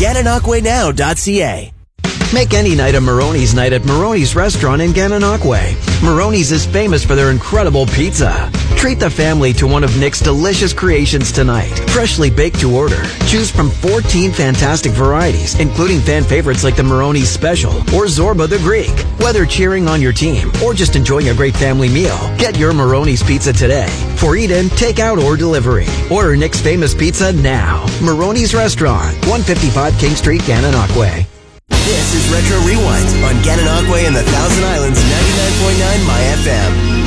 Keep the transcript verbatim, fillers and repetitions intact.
gananoque now dot c a. Make any night a Maroney's night at Maroney's Restaurant in Gananoque. Maroney's is famous for their incredible pizza. Treat the family to one of Nick's delicious creations tonight. Freshly baked to order. Choose from fourteen fantastic varieties, including fan favorites like the Maroney's Special or Zorba the Greek. Whether cheering on your team or just enjoying a great family meal, get your Maroney's pizza today. For eat-in, take-out, or delivery. Order Nick's famous pizza now. Maroney's Restaurant, one fifty-five King Street, Gananoque. This is Retro Rewind on Gananoque and the Thousand Islands ninety-nine point nine My F M.